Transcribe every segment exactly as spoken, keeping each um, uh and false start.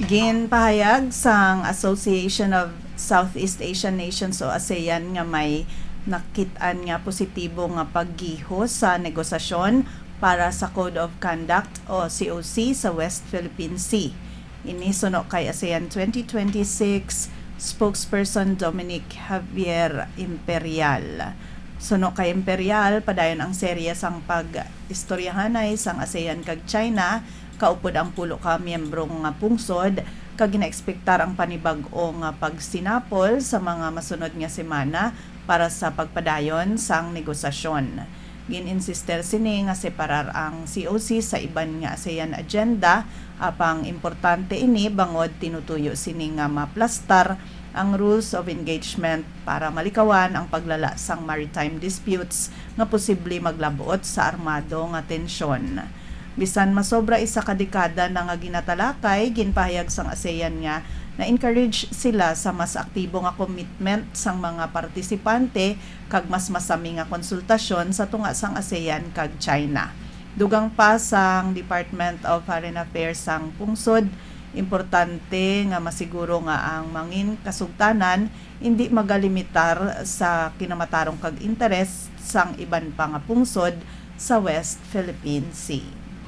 Ginpahayag sang Association of Southeast Asian Nations o ASEAN nga may nakit-an nga positibo nga paggihos sa negosasyon para sa Code of Conduct o C O C sa West Philippine Sea. Ini suno kay ASEAN twenty twenty-six spokesperson Dominic Javier Imperial. Suno kay Imperial, padayon ang serye sang pag-istoryahanay sang ASEAN kag China, kaupod ang pulo ka miyembro nga pungsod, kag ginaekspektar ang panibag-o nga pagsinapol sa mga masunod nga semana para sa pagpadayon sang negosasyon. Gin-insister sini nga separar ang C O C sa iban nga ASEAN agenda, apang importante ini bangod tinutuyo sini nga maplastar ang rules of engagement para malikawan ang paglala sang maritime disputes nga posible maglabuot sa armado nga tensyon. Bisan masobra isa ka dekada na nga ginatalakay, ginpahayag sang ASEAN nga na-encourage sila sa mas aktibo nga commitment sang mga partisipante kag mas masami nga konsultasyon sa tunga sang ASEAN kag China. Dugang pa sang Department of Foreign Affairs sang pungsod, importante nga masiguro nga ang mangin kasugtanan hindi magalimitar sa kinamatarong kag interes sang iban pa nga pungsod sa West Philippine Sea.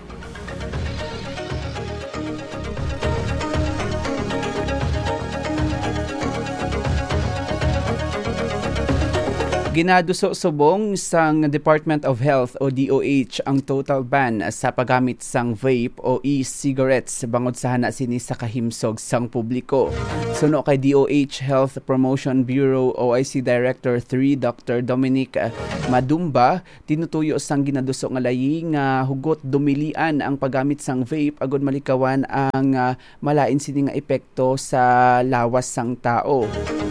Ginaduso subong sang Department of Health o D O H ang total ban sa paggamit sang vape o e-cigarettes bangod sa hana sini sa kahimsog sang publiko. Suno kay D O H Health Promotion Bureau O I C Director three Doctor Dominic Madumba, tinutuyo sang ginaduso nga layi nga hugot dumilian ang paggamit sang vape agud malikawan ang uh, malain sini nga epekto sa lawas sang tao.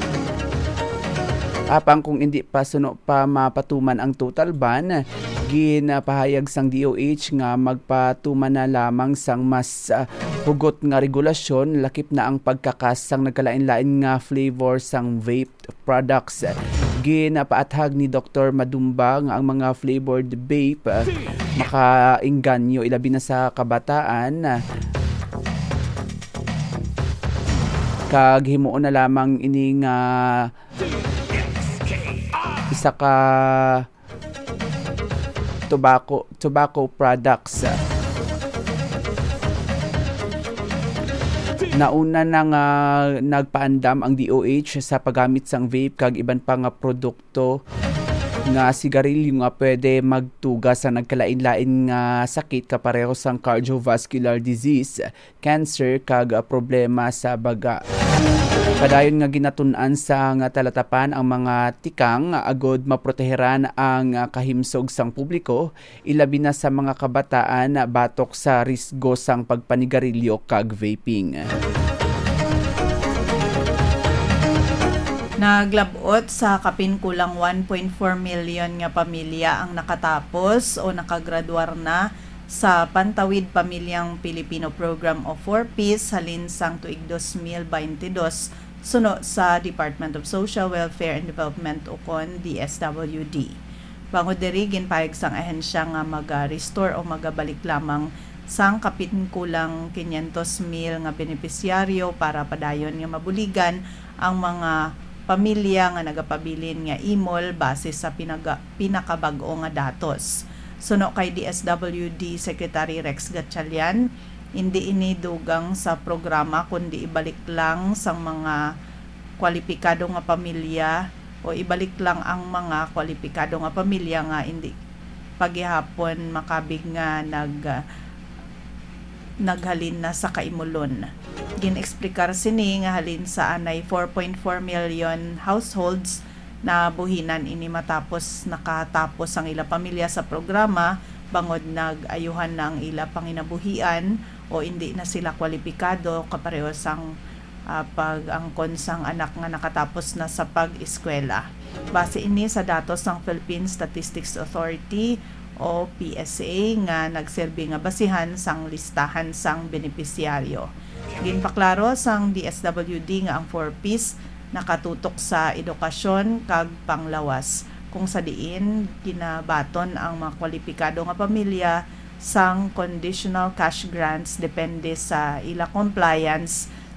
Apang kung hindi pa suno pa mapatuman ang total ban, ginapahayag sang D O H nga magpatuman na lamang sang mas uh, hugot nga regulasyon lakip na ang pagkakas sang nagkalain-lain nga flavor sang vape products. Ginapaathag ni Doctor Madumba nga ang mga flavored vape uh, makaingganyo ilabi na sa kabataan. Kag himuon na lamang ining uh, isa ka tobacco tobacco products. Nauna nang uh, nagpaandam ang D O H sa paggamit sang vape kag iban pa nga produkto nga sigarilyo nga pwede magtuga sa nagkalain-lain nga sakit kapareho sang cardiovascular disease, cancer kag uh, problema sa baga. Padayon nga ginatun-an sa nga talatapan ang mga tikang agod maproteheran ang uh, kahimsog sang publiko, ilabi na sa mga kabataan batok sa risgo sang pagpanigarilyo kag vaping. Naglabot sa kapin kulang one point four million nga pamilya ang nakatapos o nakagraduar na sa Pantawid Pamilyang Pilipino Program o four Ps halin sang tuig twenty twenty-two suno sa Department of Social Welfare and Development o kon D S W D. Bangod diri ginpahayag sang ahensya nga maga-restore o magabalik lamang sang kapin kulang five hundred mil nga benepisyaryo para padayon nga mabuligan ang mga pamilya nga nagapabilin nga imol base sa pinaga, pinakabag-o nga datos. Suno kay D S W D Secretary Rex Gatchalian, hindi ini dugang sa programa kundi ibalik lang sa mga kwalipikado nga pamilya o ibalik lang ang mga kwalipikado nga pamilya nga hindi paghihapon makabig nga nag uh, naghalin na sa kaimulon. Gin-eksplikar sini nga halin sa anay four point four million households na buhinan ini matapos nakatapos ang ila pamilya sa programa bangod nag-ayuhan na ang ila panginabuhian o hindi na sila kwalipikado kapareho sang uh, pag-angkon sang anak nga nakatapos na sa pag-eskwela. Base ini sa datos ng Philippine Statistics Authority o P S A nga nagserbi nga basihan sang listahan sang benepisyaryo. Ginpaklaro sang D S W D nga ang four Ps nakatutok sa edukasyon kag panglawas kung sa diin ginabaton ang mga kwalipikado nga pamilya sang conditional cash grants depende sa ila compliance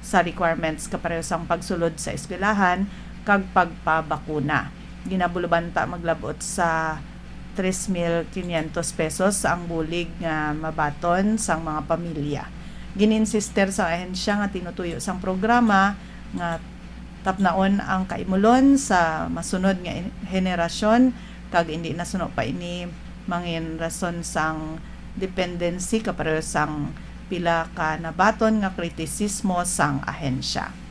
sa requirements kapareho sang pagsulod sa eskwelahan kag pagpabakuna. Ginabulubanta maglabot sa three thousand five hundred pesos ang bulig nga mabaton sang mga pamilya. Gininsister sa ahensya nga tinutuyo sang programa nga tapnaon ang kaimulon sa masunod nga henerasyon kag hindi nasuno pa ini mangin rason sang dependency kapareho sang pila ka nabaton nga kritisismo sang ahensya.